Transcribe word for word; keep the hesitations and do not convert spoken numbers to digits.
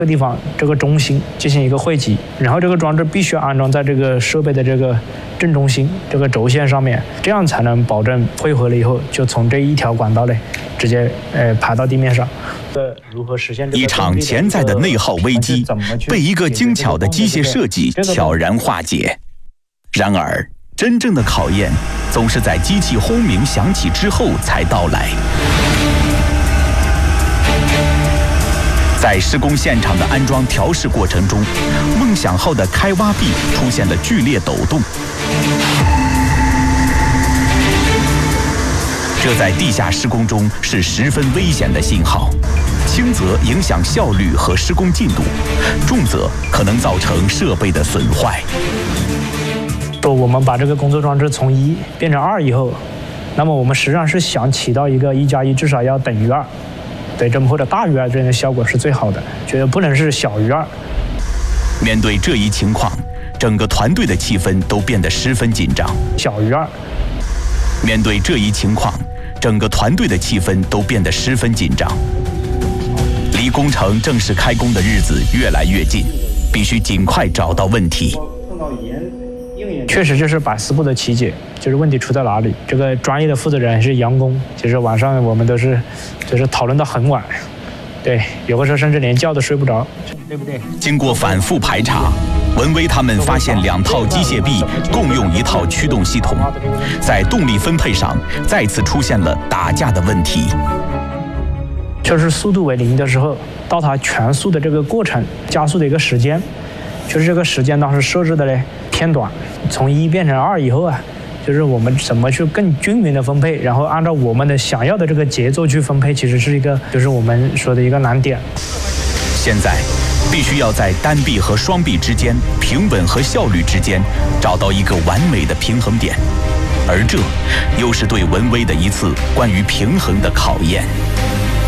这个地方这个中心进行一个汇集，然后这个装置必须安装在这个设备的这个正中心这个轴线上面，这样才能保证汇合了以后就从这一条管道内直接呃排到地面上。如何实现这个一场潜在的内耗危机被一个精巧的机械设计悄然化解。然而，真正的考验总是在机器轰鸣响起之后才到来。在施工现场的安装调试过程中，梦想号的开挖壁出现了剧烈抖动，这在地下施工中是十分危险的信号，轻则影响效率和施工进度，重则可能造成设备的损坏。 说我们把这个工作装置从一变成二以后，那么我们实际上是想起到一个一加一至少要等于二。对，这么或者大于二这样的效果是最好的，觉得不能是小于二。 面对这一情况，整个团队的气氛都变得十分紧张。 小于二。 面对这一情况，整个团队的气氛都变得十分紧张。离工程正式开工的日子越来越近，必须尽快找到问题。 确实就是百思不得其解，就是问题出在哪里？这个专业的负责人是杨工，其实晚上我们都是就是讨论到很晚，对，有的时候甚至连觉都睡不着，对不对？ 经过反复排查，文威他们发现两套机械臂共用一套驱动系统，在动力分配上再次出现了打架的问题。 就是速度为零的时候，到它全速的这个过程加速的一个时间，就是这个时间当时设置的嘞偏短，从一变成二以后啊，就是我们怎么去更均匀的分配，然后按照我们的想要的这个节奏去分配，其实是一个就是我们说的一个难点。 现在必须要在单臂和双臂之间、平稳和效率之间找到一个完美的平衡点，而这又是对文威的一次关于平衡的考验。